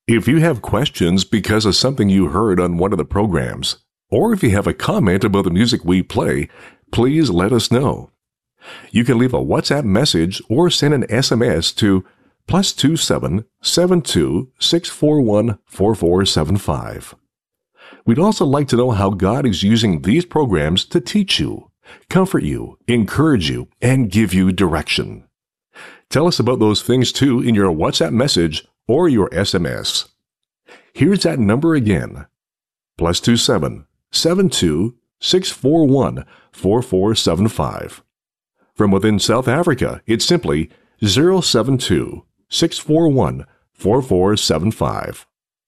If you have questions because of something you heard on one of the programs, or if you have a comment about the music we play, please let us know. You can leave a WhatsApp message or send an SMS to +27 72 641 4475. We'd also like to know how God is using these programs to teach you, comfort you, encourage you, and give you direction. Tell us about those things too in your WhatsApp message or your SMS. Here's that number again, +27 72 641 4475. From within South Africa, it's simply 072 641 4475.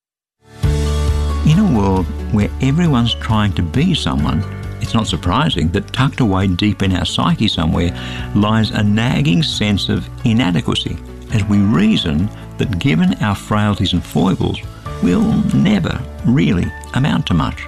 In a world where everyone's trying to be someone, it's not surprising that tucked away deep in our psyche somewhere lies a nagging sense of inadequacy as we reason that given our frailties and foibles, we'll never really amount to much.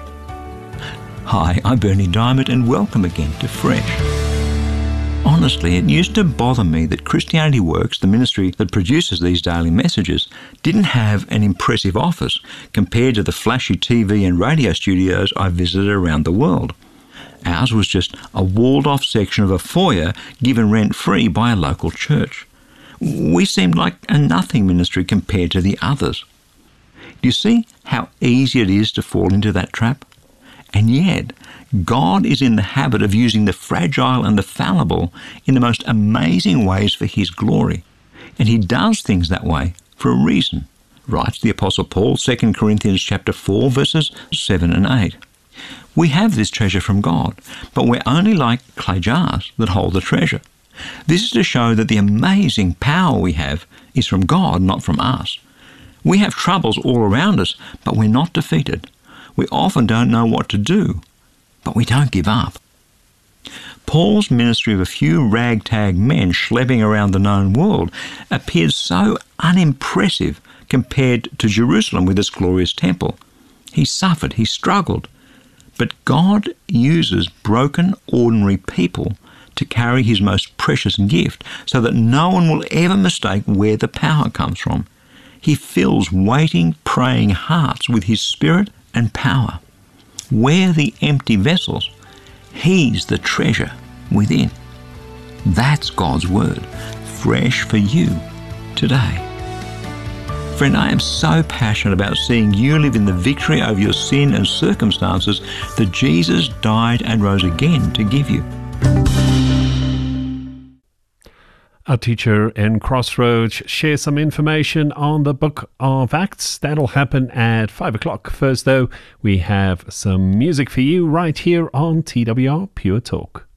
Hi, I'm Bernie Diamond and welcome again to Fresh. Honestly, it used to bother me that Christianity Works, the ministry that produces these daily messages, didn't have an impressive office compared to the flashy TV and radio studios I visited around the world. Ours was just a walled-off section of a foyer given rent-free by a local church. We seemed like a nothing ministry compared to the others. Do you see how easy it is to fall into that trap? And yet, God is in the habit of using the fragile and the fallible in the most amazing ways for His glory. And He does things that way for a reason, writes the Apostle Paul, 2 Corinthians chapter 4, verses 7 and 8. We have this treasure from God, but we're only like clay jars that hold the treasure. This is to show that the amazing power we have is from God, not from us. We have troubles all around us, but we're not defeated. We often don't know what to do, but we don't give up. Paul's ministry of a few ragtag men schlepping around the known world appears so unimpressive compared to Jerusalem with its glorious temple. He suffered, he struggled, but God uses broken, ordinary people to carry His most precious gift so that no one will ever mistake where the power comes from. He fills waiting, praying hearts with His Spirit and power. We're the empty vessels. He's the treasure within. That's God's Word, fresh for you today. Friend, I am so passionate about seeing you live in the victory over your sin and circumstances that Jesus died and rose again to give you. Our teacher in Crossroads shares some information on the Book of Acts. That'll happen at 5 o'clock. First, though, we have some music for you right here on TWR Pure Talk.